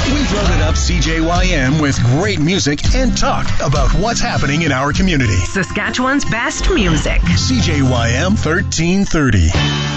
We've loaded up CJYM with great music and talk about what's happening in our community. Saskatchewan's best music. CJYM 1330.